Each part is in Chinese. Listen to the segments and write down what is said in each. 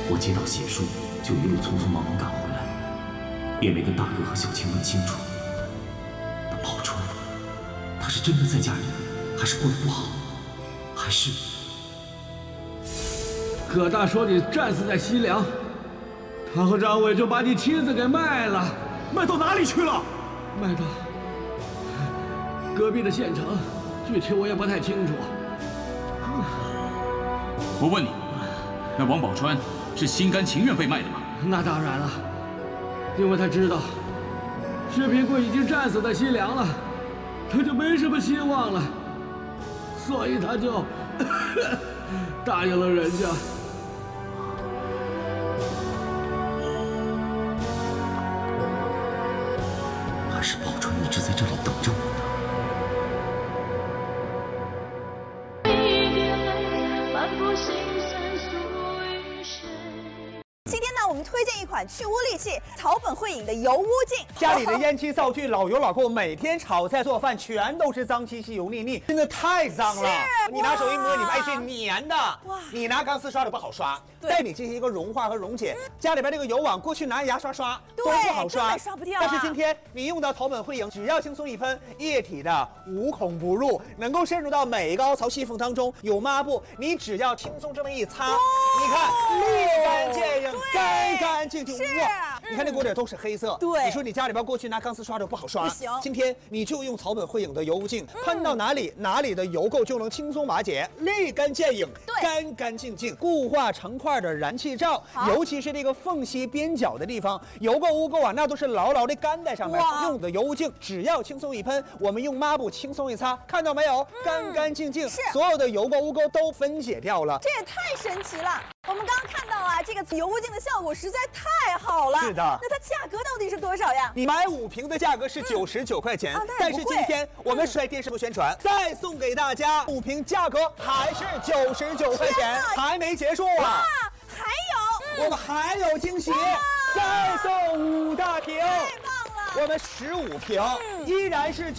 我接到血书，就一路匆匆忙忙赶回来，也没跟大哥和小青问清楚。那宝钏，她是真的在家里，还是过得不好，还是…… 葛大说你战死在西凉，他和张伟就把你妻子给卖了， 卖到哪里去了？ 卖到隔壁的县城，具体我也不太清楚。 我问你，那王宝钏是心甘情愿被卖的吗？ 那当然了，因为他知道薛平贵已经战死在西凉了，他就没什么希望了，所以他就答应了人家。 还是宝钏一直在这里等着我呢。 今天呢，我们推荐一款去污利器草本汇饮的油污净。 家里的烟气灶具、老油老垢，每天炒菜做饭全都是脏兮兮、油腻腻，真的太脏了。你拿手一摸，你发现是粘的。哇！你拿钢丝刷的不好刷，带你进行一个融化和溶解。家里边这个油网，过去拿牙刷刷都不好刷， 根本刷不掉。 但是今天你用到草本汇饮，只要轻松一喷，液体的无孔不入，能够渗入到每一个凹槽细缝当中。有抹布，你只要轻松这么一擦，你看立竿见影。干干净净哇！你看这锅底都是黑色。 对， 你说你家里边过去拿钢丝刷的不好刷， 不行。 今天你就用草本汇饮的油污净，喷到哪里，哪里的油垢就能轻松瓦解，立竿见影，干干净净，固化成块的燃气罩，尤其是这个缝隙边角的地方，油垢污垢啊，那都是牢牢的干在上面。用的油污净，只要轻松一喷，我们用抹布轻松一擦，看到没有？干干净净，所有的油垢污垢都分解掉了。 这也太神奇了！我们刚刚看到啊，这个油污净的效果实在太好了。 是的， 那它价格到底是多少呀？ 你买5瓶的价格是99块钱，但是今天我们甩电视部宣传，再送给大家5瓶，价格还是99块钱，还没结束啊！ 哇，还有， 我们还有惊喜，再送5大瓶。 太棒了！ 我们15瓶依然是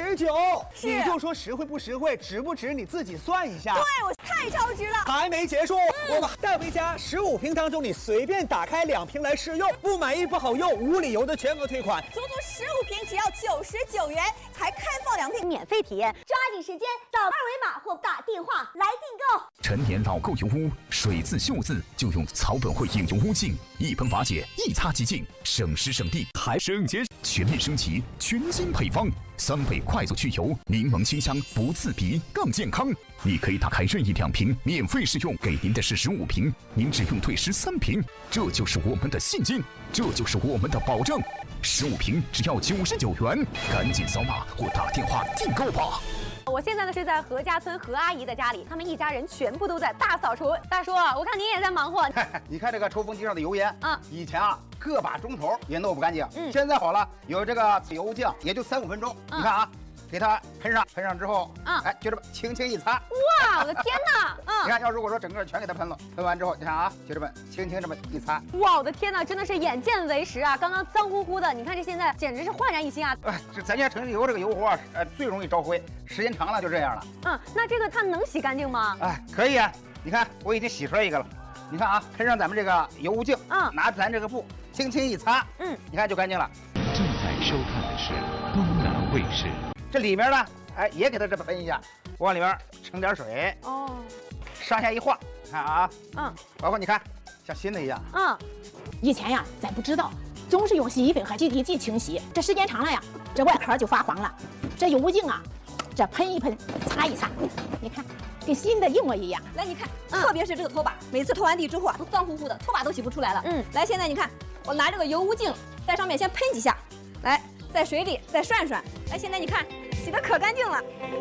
99，你就说实惠不实惠，值不值你自己算一下。 对，我太超值了。 还没结束，我们带回家15瓶当中，你随便打开2瓶来试用，不满意不好用，无理由的全额退款。 足足15瓶只要99元，才开放2瓶免费体验， 抓紧时间扫2维码或打电话来订购。 陈年老垢油污，水渍锈渍就用草本汇饮油污净，一喷瓦解，一擦即净，省时省力还省钱。全面升级，全新配方，3倍快速去油，柠檬清香，不刺鼻，更健康。你可以打开任意2瓶免费试用，给您的是15瓶，您只用退13瓶，这就是我们的信心，这就是我们的保证。15瓶只要99元，赶紧扫码或打电话订购吧。 我现在呢是在何家村何阿姨的家里，他们一家人全部都在大扫除。大叔，我看您也在忙活。 你看这个抽风机上的油烟，以前啊个把钟头也弄不干净，现在好了，有这个油污净，也就3-5分钟。你看啊，给它喷上之后，哎，就这么轻轻一擦。 哇，我的天哪！ 你看，要如果说整个全给它喷了，喷完之后，你看啊，就这么轻轻这么一擦。 哇，我的天哪，真的是眼见为实啊！刚刚脏乎乎的，你看这现在简直是焕然一新啊！ 这咱家城里油这个油壶啊，最容易招灰，时间长了就这样了。 那这个它能洗干净吗？ 哎，可以啊。你看，我已经洗出来一个了。你看啊，喷上咱们这个油污净，拿咱这个布轻轻一擦，你看就干净了。 正在收看的是东南卫视。 这里面呢，哎，也给它这么喷一下，往里面盛点水，上下一晃，看啊，包括你看，像新的一样。 以前呀，咱不知道，总是用洗衣粉和挤地剂清洗，这时间长了呀，这外壳就发黄了。这油污净啊，这喷一喷，擦一擦，你看，跟新的一模一样。 来，你看，特别是这个拖把，每次拖完地之后啊，都脏乎乎的，拖把都洗不出来了。来，现在你看，我拿这个油污净在上面先喷几下，来，在水里再涮涮。来，现在你看，洗得可干净了。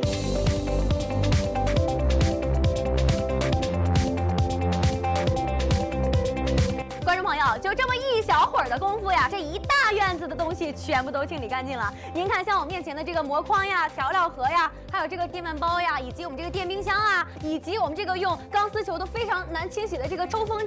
观众朋友，就这么一小会儿的功夫呀，这一大院子的东西全部都清理干净了。您看，像我面前的这个膜筐呀、调料盒呀，还有这个电饭煲呀，以及我们这个电冰箱啊，以及我们这个用钢丝球都非常难清洗的这个抽风